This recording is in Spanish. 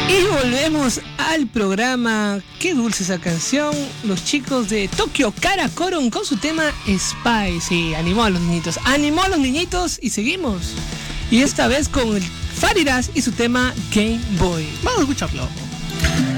Y volvemos al programa. Qué dulce esa canción. Los chicos de Tokyo Karakorum con su tema Spy. Sí, animó a los niñitos y seguimos. Y esta vez con el Fariras y su tema Game Boy. Vamos a escucharlo.